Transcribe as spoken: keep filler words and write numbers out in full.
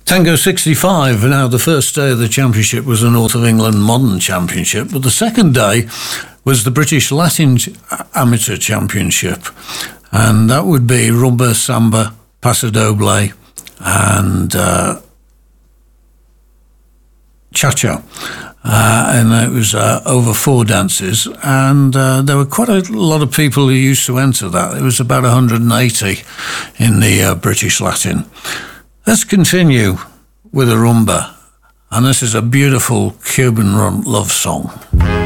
Tango sixty-five. Now, the first day of the championship was the North of England Modern Championship, but the second day was the British Latin Amateur Championship, and that would be rumba, samba, paso doble, and uh, cha-cha. Uh, and it was uh, over four dances, and uh, there were quite a lot of people who used to enter that. It was about one hundred eighty in the uh, British Latin. Let's continue with a rumba, and this is a beautiful Cuban love song.